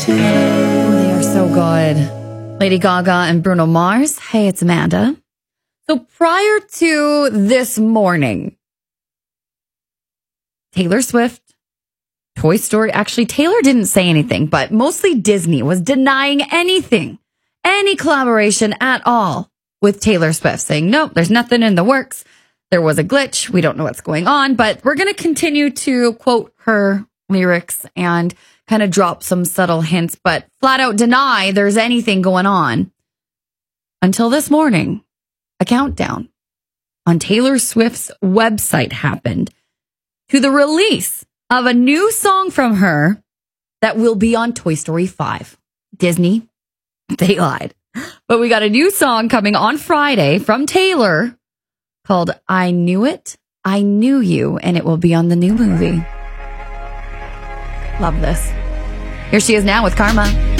They are so good. Lady Gaga and Bruno Mars. Hey, it's Amanda. So prior to this morning, Taylor Swift, Toy Story. Actually, Taylor didn't say anything, but mostly Disney was denying anything, any collaboration at all with Taylor Swift, saying, nope, there's nothing in the works. There was a glitch. We don't know what's going on, but we're going to continue to quote her lyrics and kind of drop some subtle hints, but flat out deny there's anything going on. Until this morning, a countdown on Taylor Swift's website happened to the release of a new song from her that will be on Toy Story 5. Disney, they lied. But we got a new song coming on Friday from Taylor called I Knew It, I Knew You, and it will be on the new movie. Love this. Here she is now with Karma.